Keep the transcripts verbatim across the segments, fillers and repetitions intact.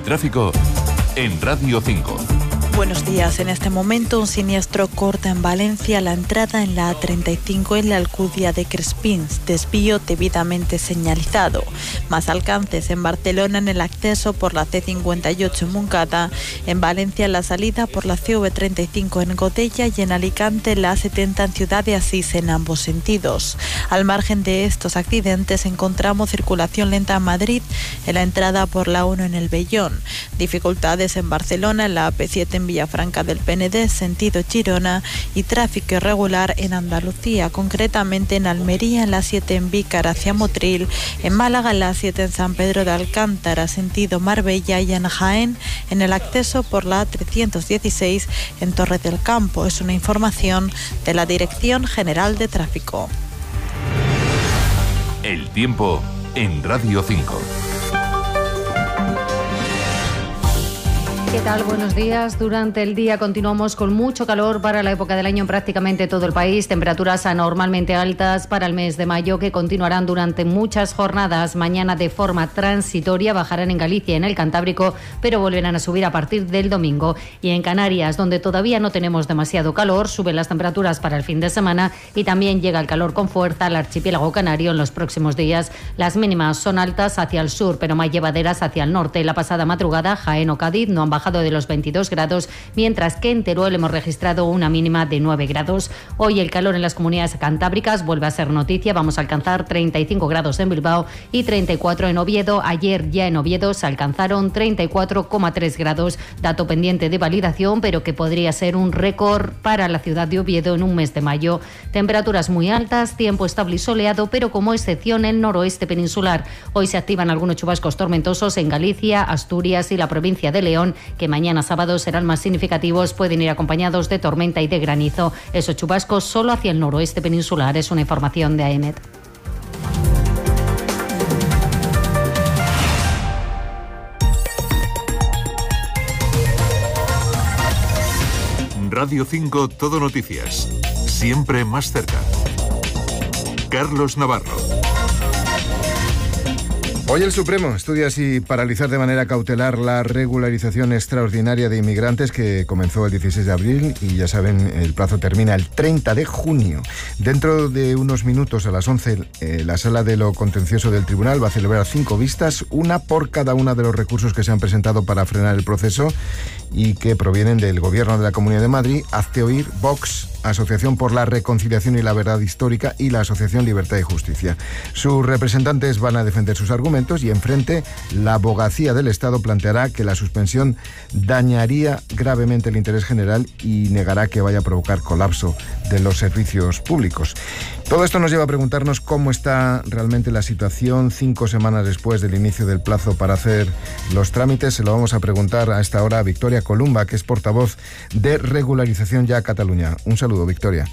tráfico en Radio cinco. Buenos días. En este momento un siniestro corta en Valencia la entrada en la A treinta y cinco en la Alcudia de Crespins, desvío debidamente señalizado. Más alcances en Barcelona en el acceso por la C cincuenta y ocho en Montcada, en Valencia en la salida por la C V treinta y cinco en Godella y en Alicante la A setenta en Ciudad de Asís en ambos sentidos. Al margen de estos accidentes encontramos circulación lenta en Madrid en la entrada por la uno en el Vellón. Dificultades en Barcelona en la A P siete en Villafranca del Penedés, sentido Girona, y tráfico irregular en Andalucía, concretamente en Almería en la siete en Vícar hacia Motril, en Málaga en la siete en San Pedro de Alcántara, sentido Marbella, y en Jaén en el acceso por la A trescientos dieciséis en Torre del Campo. Es una información de la Dirección General de Tráfico. El tiempo en Radio cinco. ¿Qué tal? Buenos días. Durante el día continuamos con mucho calor para la época del año en prácticamente todo el país. Temperaturas anormalmente altas para el mes de mayo que continuarán durante muchas jornadas. Mañana de forma transitoria bajarán en Galicia y en el Cantábrico, pero volverán a subir a partir del domingo. Y en Canarias, donde todavía no tenemos demasiado calor, suben las temperaturas para el fin de semana y también llega el calor con fuerza al archipiélago canario en los próximos días. Las mínimas son altas hacia el sur, pero más llevaderas hacia el norte. La pasada madrugada, Jaén o Cádiz no han bajado de los veintidós grados, mientras que en Teruel hemos registrado una mínima de nueve grados. Hoy el calor en las comunidades cantábricas vuelve a ser noticia. Vamos a alcanzar treinta y cinco grados en Bilbao y treinta y cuatro en Oviedo. Ayer ya en Oviedo se alcanzaron treinta y cuatro coma tres grados, dato pendiente de validación, pero que podría ser un récord para la ciudad de Oviedo en un mes de mayo. Temperaturas muy altas, tiempo estable y soleado, pero como excepción el noroeste peninsular. Hoy se activan algunos chubascos tormentosos en Galicia, Asturias y la provincia de León, que mañana sábado serán más significativos, pueden ir acompañados de tormenta y de granizo. Esos chubascos solo hacia el noroeste peninsular. Es una información de A E M E T. Radio cinco Todo Noticias. Siempre más cerca. Carlos Navarro. Hoy el Supremo estudia si paralizar de manera cautelar la regularización extraordinaria de inmigrantes que comenzó el dieciséis de abril y ya saben, el plazo termina el treinta de junio. Dentro de unos minutos, a las once, eh, la Sala de lo Contencioso del Tribunal va a celebrar cinco vistas, una por cada una de los recursos que se han presentado para frenar el proceso y que provienen del Gobierno de la Comunidad de Madrid, Hazte Oír, Vox, Asociación por la Reconciliación y la Verdad Histórica y la Asociación Libertad y Justicia. Sus representantes van a defender sus argumentos y enfrente la abogacía del Estado planteará que la suspensión dañaría gravemente el interés general y negará que vaya a provocar colapso de los servicios públicos. Todo esto nos lleva a preguntarnos cómo está realmente la situación cinco semanas después del inicio del plazo para hacer los trámites. Se lo vamos a preguntar a esta hora a Victoria Columba, que es portavoz de Regularización Ya Cataluña. Un saludo, Victoria.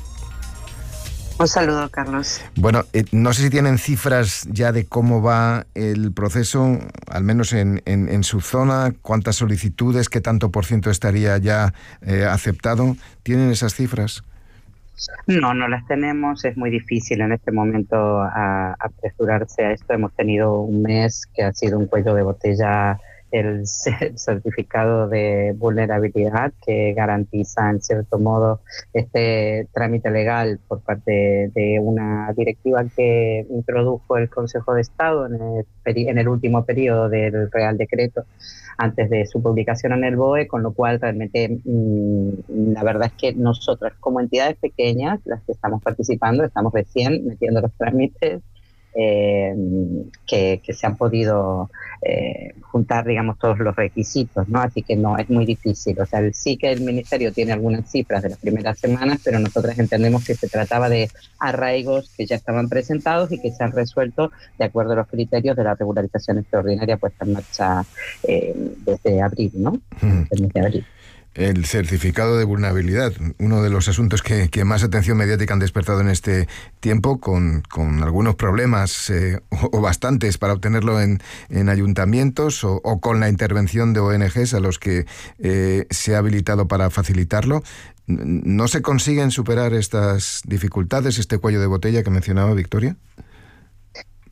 Un saludo, Carlos. Bueno, eh, no sé si tienen cifras ya de cómo va el proceso, al menos en, en, en su zona, cuántas solicitudes, qué tanto por ciento estaría ya eh, aceptado. ¿Tienen esas cifras? No, no las tenemos. Es muy difícil en este momento a, apresurarse a esto. Hemos tenido un mes que ha sido un cuello de botella, el certificado de vulnerabilidad que garantiza en cierto modo este trámite legal por parte de una directiva que introdujo el Consejo de Estado en el, en el último periodo del Real Decreto antes de su publicación en el B O E, con lo cual realmente mmm, la verdad es que nosotras como entidades pequeñas, las que estamos participando, estamos recién metiendo los trámites Eh, que, que se han podido eh, juntar, digamos, todos los requisitos, ¿no? Así que no, es muy difícil. O sea, sí que el Ministerio tiene algunas cifras de las primeras semanas, pero nosotros entendemos que se trataba de arraigos que ya estaban presentados y que se han resuelto de acuerdo a los criterios de la regularización extraordinaria puesta en marcha eh, desde abril, ¿no? Mm. Desde abril. El certificado de vulnerabilidad, uno de los asuntos que, que más atención mediática han despertado en este tiempo, con, con algunos problemas eh, o, o bastantes para obtenerlo en, en ayuntamientos o, o con la intervención de O N Ges a los que eh, se ha habilitado para facilitarlo. ¿No se consiguen superar estas dificultades, este cuello de botella que mencionaba Victoria?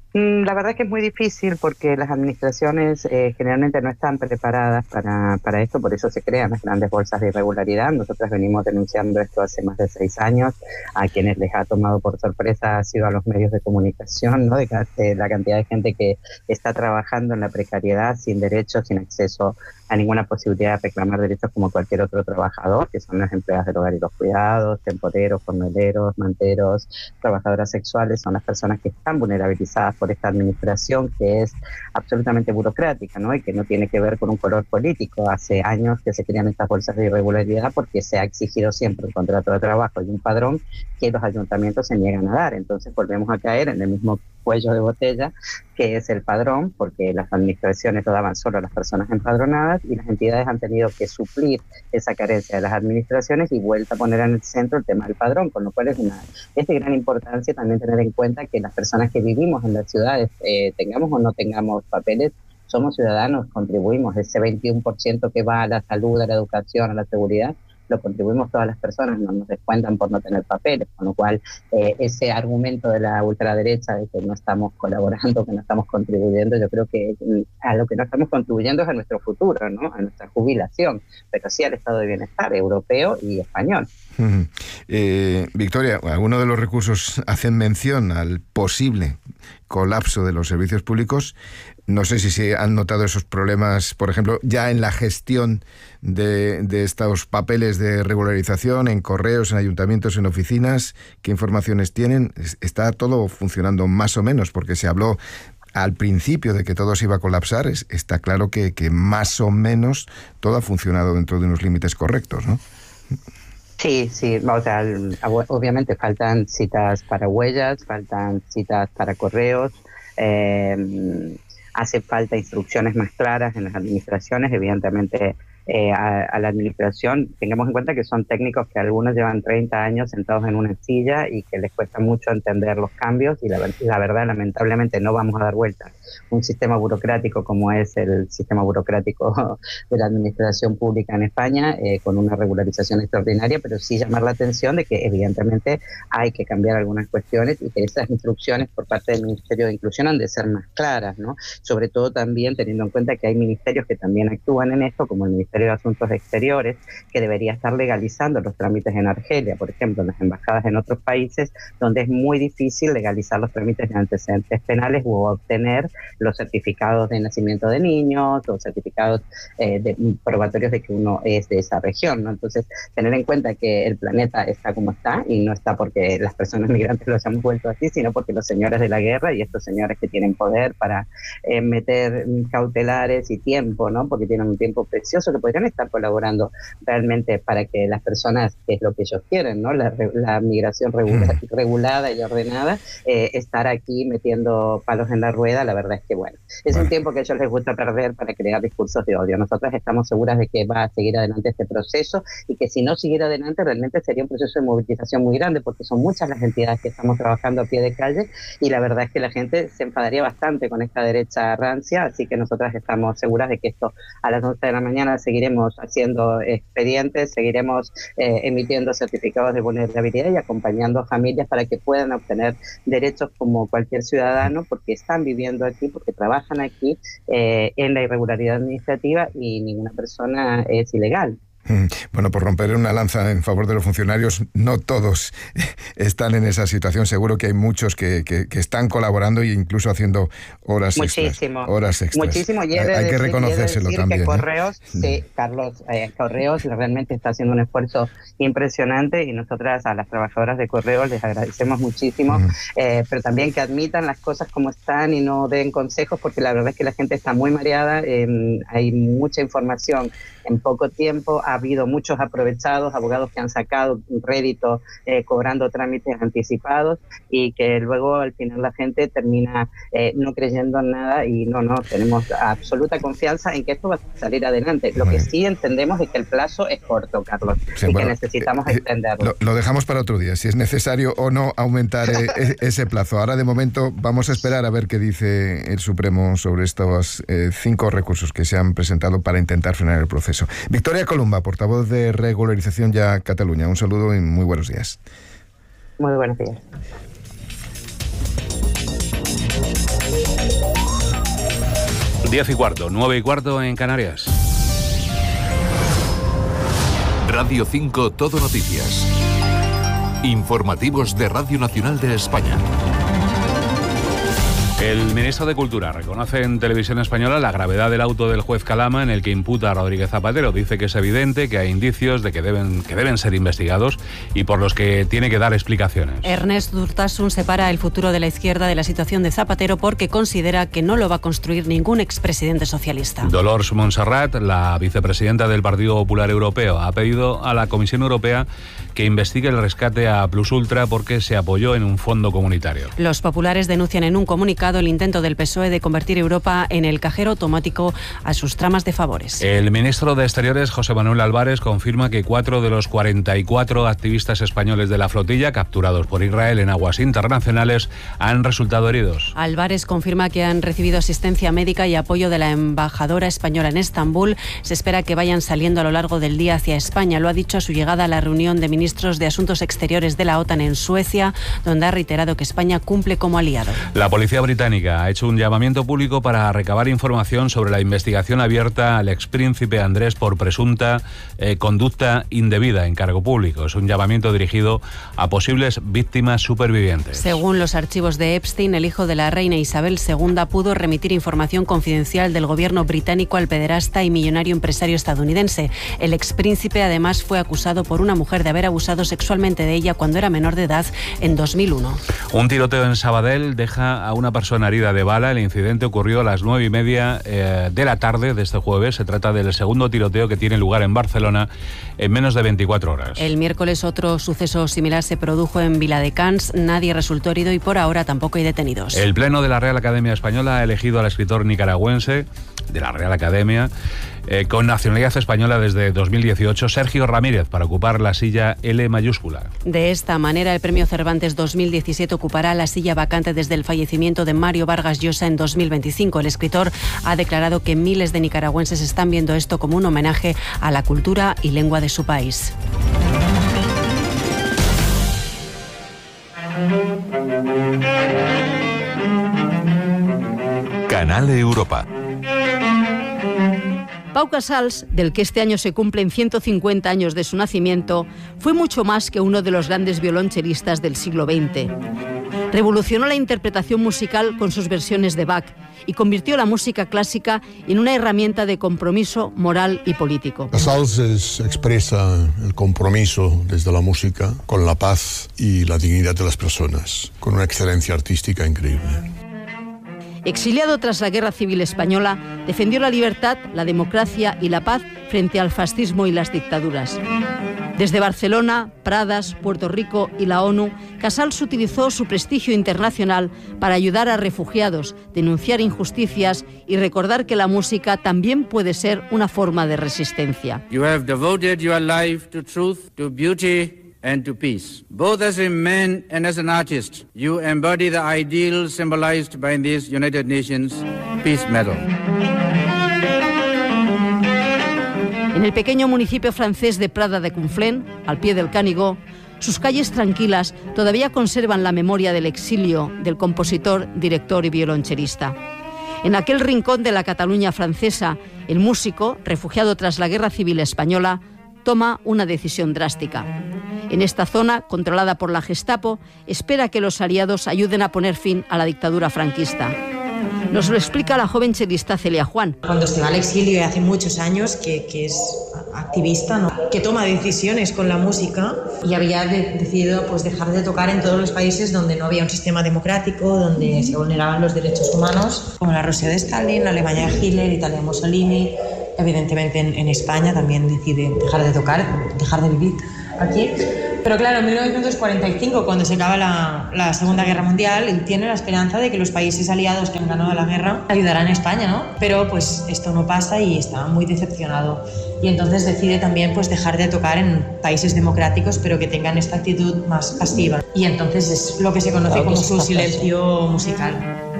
La verdad es que es muy difícil porque las administraciones eh, generalmente no están preparadas para, para esto, por eso se crean las grandes bolsas de irregularidad. Nosotros venimos denunciando esto hace más de seis años. A quienes les ha tomado por sorpresa ha sido a los medios de comunicación, ¿no? De, de la cantidad de gente que está trabajando en la precariedad, sin derechos, sin acceso a ninguna posibilidad de reclamar derechos como cualquier otro trabajador, que son las empleadas del hogar y los cuidados, temporeros, jornaleros, manteros, trabajadoras sexuales, son las personas que están vulnerabilizadas por esta administración que es absolutamente burocrática, ¿no? Y que no tiene que ver con un color político. Hace años que se crean estas bolsas de irregularidad porque se ha exigido siempre un contrato de trabajo y un padrón que los ayuntamientos se niegan a dar. Entonces volvemos a caer en el mismo cuello de botella que es el padrón, porque las administraciones lo daban solo a las personas empadronadas y las entidades han tenido que suplir esa carencia de las administraciones y vuelta a poner en el centro el tema del padrón, con lo cual es, una, es de gran importancia también tener en cuenta que las personas que vivimos en las ciudades, eh, tengamos o no tengamos papeles, somos ciudadanos, contribuimos. Ese veintiuno por ciento que va a la salud, a la educación, a la seguridad, lo contribuimos todas las personas, no nos descuentan por no tener papeles, con lo cual eh, ese argumento de la ultraderecha de que no estamos colaborando, que no estamos contribuyendo, yo creo que a lo que no estamos contribuyendo es a nuestro futuro, ¿no? A nuestra jubilación, pero sí al estado de bienestar europeo y español. Uh-huh. eh, Victoria, algunos de los recursos hacen mención al posible colapso de los servicios públicos. No sé si se han notado esos problemas, por ejemplo, ya en la gestión de, de estos papeles de regularización, en correos, en ayuntamientos, en oficinas. ¿Qué informaciones tienen? ¿Está todo funcionando más o menos? Porque se habló al principio de que todo se iba a colapsar. Es, está claro que, que más o menos todo ha funcionado dentro de unos límites correctos, ¿no? Sí, sí, o sea, obviamente faltan citas para huellas, faltan citas para correos, eh, hace falta instrucciones más claras en las administraciones, evidentemente eh, a, a la administración. Tengamos en cuenta que son técnicos que algunos llevan treinta años sentados en una silla y que les cuesta mucho entender los cambios y la, la verdad, lamentablemente, no vamos a dar vuelta un sistema burocrático como es el sistema burocrático de la administración pública en España, eh, con una regularización extraordinaria, pero sí llamar la atención de que evidentemente hay que cambiar algunas cuestiones y que esas instrucciones por parte del Ministerio de Inclusión han de ser más claras, ¿no? Sobre todo también teniendo en cuenta que hay ministerios que también actúan en esto, como el Ministerio de Asuntos Exteriores, que debería estar legalizando los trámites en Argelia, por ejemplo, en las embajadas en otros países, donde es muy difícil legalizar los trámites de antecedentes penales u obtener los certificados de nacimiento de niños o certificados eh, de, probatorios de que uno es de esa región, ¿no? Entonces, tener en cuenta que el planeta está como está y no está porque las personas migrantes los hayamos vuelto así, sino porque los señores de la guerra y estos señores que tienen poder para eh, meter cautelares y tiempo, ¿no? Porque tienen un tiempo precioso que podrían estar colaborando realmente para que las personas, que es lo que ellos quieren, ¿no? La, la migración regula, regulada y ordenada, eh, estar aquí metiendo palos en la rueda, la verdad es que bueno, es bueno. un tiempo que a ellos les gusta perder para crear discursos de odio. Nosotras estamos seguras de que va a seguir adelante este proceso y que si no siguiera adelante realmente sería un proceso de movilización muy grande porque son muchas las entidades que estamos trabajando a pie de calle y la verdad es que la gente se enfadaría bastante con esta derecha rancia, así que nosotras estamos seguras de que esto a las once de la mañana seguiremos haciendo expedientes, seguiremos eh, emitiendo certificados de vulnerabilidad y acompañando a familias para que puedan obtener derechos como cualquier ciudadano porque están viviendo aquí, porque trabajan aquí eh, en la irregularidad administrativa y ninguna persona es ilegal. Bueno, por romper una lanza en favor de los funcionarios, no todos están en esa situación. Seguro que hay muchos que, que, que están colaborando e incluso haciendo horas Muchísimo. extras. Horas extras. Muchísimo. Y hay, de, hay que reconocérselo de también. Que Correos, ¿eh? Sí, Carlos, eh, Correos realmente está haciendo un esfuerzo impresionante y nosotras a las trabajadoras de Correos les agradecemos muchísimo, uh-huh. eh, pero también que admitan las cosas como están y no den consejos porque la verdad es que la gente está muy mareada, eh, hay mucha información en poco tiempo, ha habido muchos aprovechados, abogados que han sacado un rédito eh, cobrando trámites anticipados y que luego al final la gente termina eh, no creyendo en nada y no, no, tenemos absoluta confianza en que esto va a salir adelante. Lo que sí entendemos es que el plazo es corto, Carlos, sí, y bueno, que necesitamos eh, extenderlo. Lo, lo dejamos para otro día, si es necesario o no aumentar eh, ese plazo. Ahora de momento vamos a esperar a ver qué dice el Supremo sobre estos eh, cinco recursos que se han presentado para intentar frenar el proceso. Victoria Columba, portavoz de Regularización Ya Cataluña. Un saludo y muy buenos días. Muy buenos días. Diez y cuarto, nueve y cuarto en Canarias. Radio cinco Todo Noticias. Informativos de Radio Nacional de España. El ministro de Cultura reconoce en Televisión Española la gravedad del auto del juez Calama en el que imputa a Rodríguez Zapatero. Dice que es evidente que hay indicios de que deben, que deben ser investigados y por los que tiene que dar explicaciones. Ernest Urtasun separa el futuro de la izquierda de la situación de Zapatero porque considera que no lo va a construir ningún expresidente socialista. Dolors Montserrat, la vicepresidenta del Partido Popular Europeo, ha pedido a la Comisión Europea que investigue el rescate a Plus Ultra porque se apoyó en un fondo comunitario. Los populares denuncian en un comunicado el intento del P S O E de convertir Europa en el cajero automático a sus tramas de favores. El ministro de Exteriores, José Manuel Álvarez, confirma que cuatro de los cuarenta y cuatro activistas españoles de la flotilla capturados por Israel en aguas internacionales han resultado heridos. Álvarez confirma que han recibido asistencia médica y apoyo de la embajadora española en Estambul. Se espera que vayan saliendo a lo largo del día hacia España. Lo ha dicho a su llegada a la reunión de ministros de Asuntos Exteriores de la OTAN en Suecia, donde ha reiterado que España cumple como aliado. La policía británica ha hecho un llamamiento público para recabar información sobre la investigación abierta al expríncipe Andrés por presunta eh, conducta indebida en cargo público. Es un llamamiento dirigido a posibles víctimas supervivientes. Según los archivos de Epstein, el hijo de la reina Isabel segunda pudo remitir información confidencial del gobierno británico al pederasta y millonario empresario estadounidense. El expríncipe además fue acusado por una mujer de haber abusado sexualmente de ella cuando era menor de edad en dos mil uno. Un tiroteo en Sabadell deja a una persona herida de bala. El incidente ocurrió a las nueve y media eh, de la tarde de este jueves. Se trata del segundo tiroteo que tiene lugar en Barcelona en menos de veinticuatro horas. El miércoles otro suceso similar se produjo en Viladecans. Nadie resultó herido y por ahora tampoco hay detenidos. El Pleno de la Real Academia Española ha elegido al escritor nicaragüense de la Real Academia eh, con nacionalidad española desde dos mil dieciocho, Sergio Ramírez, para ocupar la silla L mayúscula. De esta manera, el Premio Cervantes dos mil diecisiete ocupará la silla vacante desde el fallecimiento de Mario Vargas Llosa en dos mil veinticinco. El escritor ha declarado que miles de nicaragüenses están viendo esto como un homenaje a la cultura y lengua de su país. Canal Europa. Pau Casals, del que este año se cumplen ciento cincuenta años de su nacimiento, fue mucho más que uno de los grandes violonchelistas del siglo veinte. Revolucionó la interpretación musical con sus versiones de Bach y convirtió la música clásica en una herramienta de compromiso moral y político. Casals es, expresa el compromiso desde la música con la paz y la dignidad de las personas, con una excelencia artística increíble. Exiliado tras la Guerra Civil Española, defendió la libertad, la democracia y la paz frente al fascismo y las dictaduras. Desde Barcelona, Pradas, Puerto Rico y la ONU, Casals utilizó su prestigio internacional para ayudar a refugiados, denunciar injusticias y recordar que la música también puede ser una forma de resistencia. You have devoted your life to truth, to beauty and to peace. Both as a man and as an artist, you embody the ideal symbolized by this United Nations Peace Medal. En el pequeño municipio francés de Prada de Conflent, al pie del Canigó, sus calles tranquilas todavía conservan la memoria del exilio del compositor, director y violonchelista. En aquel rincón de la Cataluña francesa, el músico, refugiado tras la Guerra Civil Española, toma una decisión drástica. En esta zona, controlada por la Gestapo, espera que los aliados ayuden a poner fin a la dictadura franquista. Nos lo explica la joven chelista Celia Juan. Cuando se va al exilio, y hace muchos años que, que es activista, ¿no? Que toma decisiones con la música, y había de, decidido pues, dejar de tocar en todos los países donde no había un sistema democrático, donde se vulneraban los derechos humanos, como la Rusia de Stalin, la Alemania de Hitler, Italia de Mussolini. Evidentemente en, en España también decide dejar de tocar, dejar de vivir aquí. Pero claro, en mil novecientos cuarenta y cinco, cuando se acaba la, la Segunda Guerra Mundial, él tiene la esperanza de que los países aliados que han ganado la guerra ayudarán a España, ¿no? Pero pues esto no pasa y está muy decepcionado. Y entonces decide también pues dejar de tocar en países democráticos, pero que tengan esta actitud más pasiva. Y entonces es lo que se conoce como su silencio musical.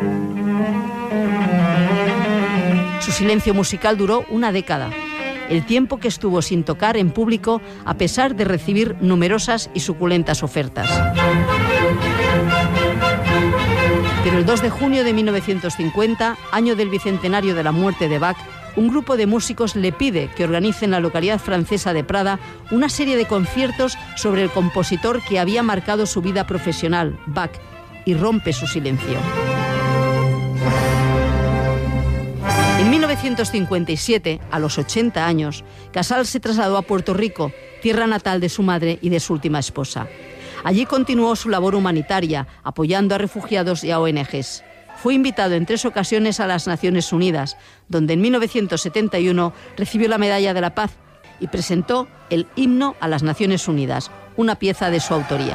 Su silencio musical duró una década, el tiempo que estuvo sin tocar en público a pesar de recibir numerosas y suculentas ofertas. Pero el dos de junio de mil novecientos cincuenta, año del bicentenario de la muerte de Bach, un grupo de músicos le pide que organice en la localidad francesa de Prada una serie de conciertos sobre el compositor que había marcado su vida profesional, Bach, y rompe su silencio. En mil novecientos cincuenta y siete, a los ochenta años, Casals se trasladó a Puerto Rico, tierra natal de su madre y de su última esposa. Allí continuó su labor humanitaria, apoyando a refugiados y a O N Ges. Fue invitado en tres ocasiones a las Naciones Unidas, donde en mil novecientos setenta y uno recibió la Medalla de la Paz y presentó el Himno a las Naciones Unidas, una pieza de su autoría.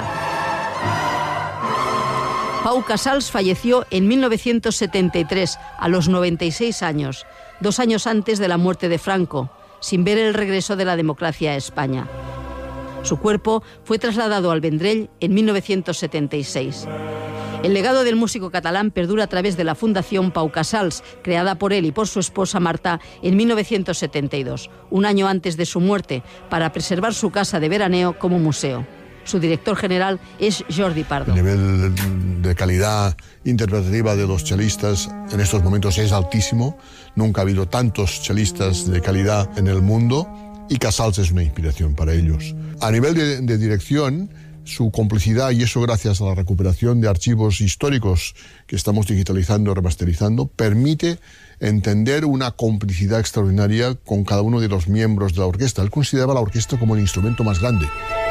Pau Casals falleció en mil novecientos setenta y tres, a los noventa y seis años, dos años antes de la muerte de Franco, sin ver el regreso de la democracia a España. Su cuerpo fue trasladado al Vendrell en mil novecientos setenta y seis. El legado del músico catalán perdura a través de la Fundación Pau Casals, creada por él y por su esposa Marta en mil novecientos setenta y dos, un año antes de su muerte, para preservar su casa de veraneo como museo. Su director general es Jordi Pardo. El nivel de calidad interpretativa de los chelistas en estos momentos es altísimo. Nunca ha habido tantos chelistas de calidad en el mundo y Casals es una inspiración para ellos. A nivel de, de dirección, su complicidad, y eso gracias a la recuperación de archivos históricos que estamos digitalizando, remasterizando, permite entender una complicidad extraordinaria con cada uno de los miembros de la orquesta. Él consideraba la orquesta como el instrumento más grande.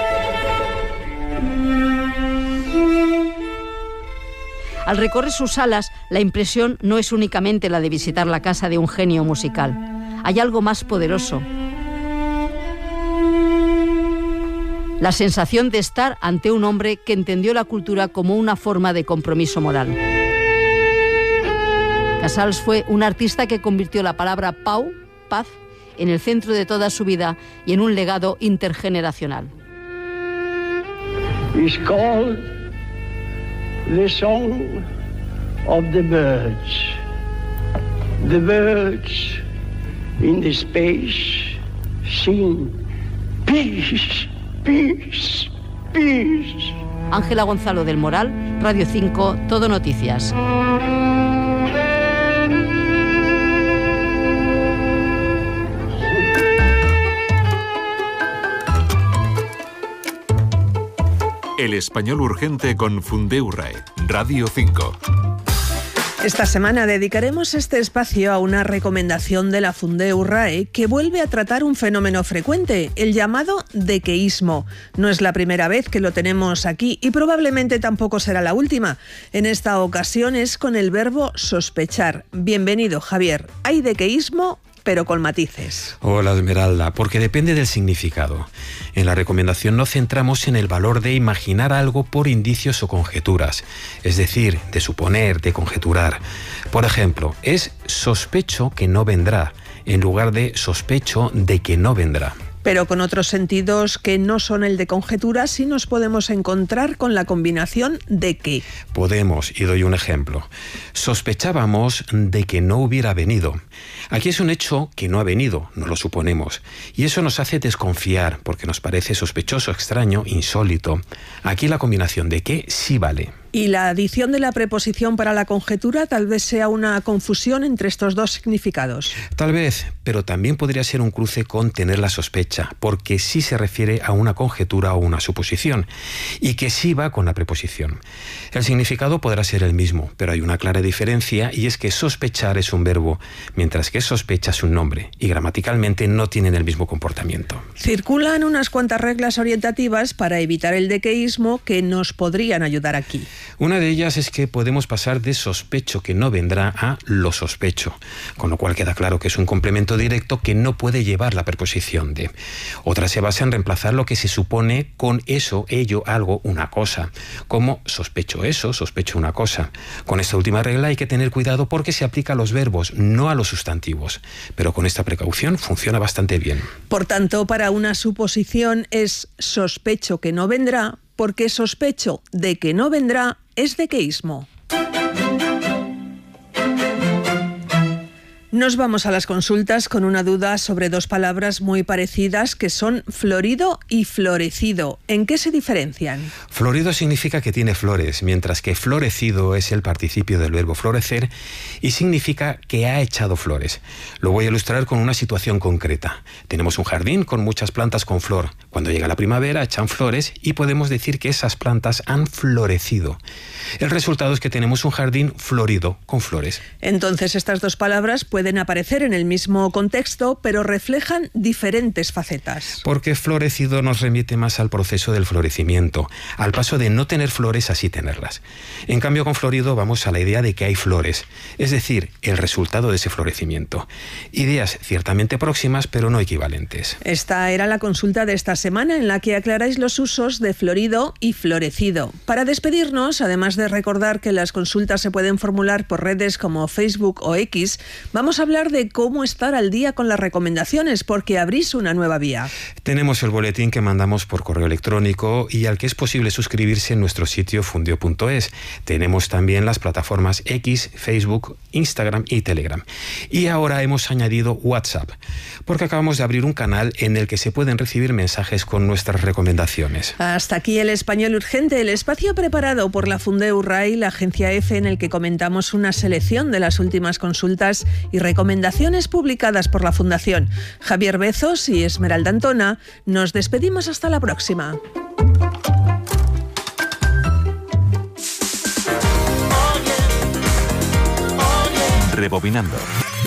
Al recorrer sus salas, la impresión no es únicamente la de visitar la casa de un genio musical. Hay algo más poderoso. La sensación de estar ante un hombre que entendió la cultura como una forma de compromiso moral. Casals fue un artista que convirtió la palabra Pau, paz, en el centro de toda su vida y en un legado intergeneracional. It's called the song of the birds. The birds in the space sing peace. Peace, peace. Ángela Gonzalo del Moral, Radio cinco, Todo Noticias. El español urgente con Fundeurrae, Radio cinco. Esta semana dedicaremos este espacio a una recomendación de la Fundeurrae que vuelve a tratar un fenómeno frecuente, el llamado dequeísmo. No es la primera vez que lo tenemos aquí y probablemente tampoco será la última. En esta ocasión es con el verbo sospechar. Bienvenido, Javier. ¿Hay dequeísmo? Pero con matices. Hola, Esmeralda, porque depende del significado. En la recomendación nos centramos en el valor de imaginar algo por indicios o conjeturas, es decir, de suponer, de conjeturar. Por ejemplo, es sospecho que no vendrá, en lugar de sospecho de que no vendrá. Pero con otros sentidos que no son el de conjetura, sí nos podemos encontrar con la combinación de que. Podemos, y doy un ejemplo. Sospechábamos de que no hubiera venido. Aquí es un hecho que no ha venido, no lo suponemos. Y eso nos hace desconfiar, porque nos parece sospechoso, extraño, insólito. Aquí la combinación de que sí vale. Y la adición de la preposición para la conjetura tal vez sea una confusión entre estos dos significados. Tal vez, pero también podría ser un cruce con tener la sospecha, porque sí se refiere a una conjetura o una suposición, y que sí va con la preposición. El significado podrá ser el mismo, pero hay una clara diferencia, y es que sospechar es un verbo, mientras que sospecha es un nombre, y gramaticalmente no tienen el mismo comportamiento. Circulan unas cuantas reglas orientativas para evitar el dequeísmo que nos podrían ayudar aquí. Una de ellas es que podemos pasar de sospecho que no vendrá a lo sospecho, con lo cual queda claro que es un complemento directo que no puede llevar la preposición de. Otra se basa en reemplazar lo que se supone con eso, ello, algo, una cosa, como sospecho eso, sospecho una cosa. Con esta última regla hay que tener cuidado porque se aplica a los verbos, no a los sustantivos, pero con esta precaución funciona bastante bien. Por tanto, para una suposición es sospecho que no vendrá, porque sospecho de que no vendrá es dequeísmo. Nos vamos a las consultas con una duda sobre dos palabras muy parecidas que son florido y florecido. ¿En qué se diferencian? Florido significa que tiene flores, mientras que florecido es el participio del verbo florecer y significa que ha echado flores. Lo voy a ilustrar con una situación concreta. Tenemos un jardín con muchas plantas con flor. Cuando llega la primavera echan flores y podemos decir que esas plantas han florecido. El resultado es que tenemos un jardín florido con flores. Entonces estas dos palabras pueden Pueden aparecer en el mismo contexto, pero reflejan diferentes facetas. Porque florecido nos remite más al proceso del florecimiento, al paso de no tener flores a sí tenerlas. En cambio, con florido vamos a la idea de que hay flores, es decir, el resultado de ese florecimiento. Ideas ciertamente próximas, pero no equivalentes. Esta era la consulta de esta semana, en la que aclaráis los usos de florido y florecido. Para despedirnos, además de recordar que las consultas se pueden formular por redes como Facebook o X, vamos a hablar de cómo estar al día con las recomendaciones, porque abrís una nueva vía. Tenemos el boletín que mandamos por correo electrónico y al que es posible suscribirse en nuestro sitio fundio punto es. Tenemos también las plataformas X, Facebook, Instagram y Telegram. Y ahora hemos añadido WhatsApp, porque acabamos de abrir un canal en el que se pueden recibir mensajes con nuestras recomendaciones. Hasta aquí el Español Urgente, el espacio preparado por la Fundeu RAI, la agencia EFE, en el que comentamos una selección de las últimas consultas y recomendaciones publicadas por la Fundación. Javier Bezos y Esmeralda Antona, nos despedimos hasta la próxima. Rebobinando.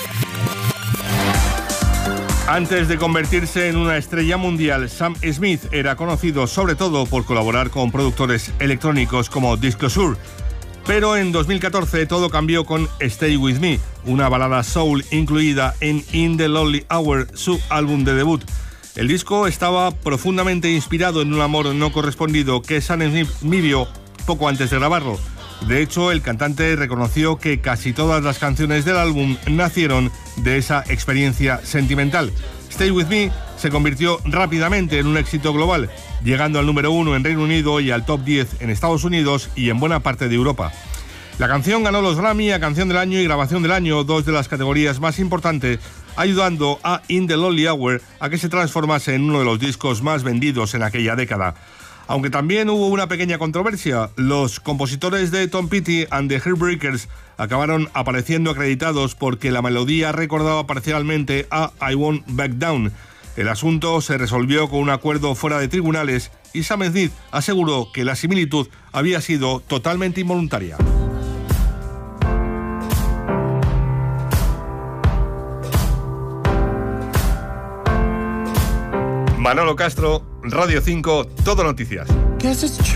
Antes de convertirse en una estrella mundial, Sam Smith era conocido sobre todo por colaborar con productores electrónicos como Disclosure. Pero en dos mil catorce todo cambió con Stay With Me, una balada soul incluida en In the Lonely Hour, su álbum de debut. El disco estaba profundamente inspirado en un amor no correspondido que Sam Smith vivió poco antes de grabarlo. De hecho, el cantante reconoció que casi todas las canciones del álbum nacieron de esa experiencia sentimental. Stay With Me se convirtió rápidamente en un éxito global, llegando al número uno en Reino Unido y al top diez en Estados Unidos y en buena parte de Europa. La canción ganó los Grammy a Canción del Año y Grabación del Año, dos de las categorías más importantes, ayudando a In the Lonely Hour a que se transformase en uno de los discos más vendidos en aquella década. Aunque también hubo una pequeña controversia, los compositores de Tom Petty and the Heartbreakers acabaron apareciendo acreditados porque la melodía recordaba parcialmente a I Won't Back Down. El asunto se resolvió con un acuerdo fuera de tribunales y Sam Smith aseguró que la similitud había sido totalmente involuntaria. Manolo Castro, Radio cinco, Todo Noticias.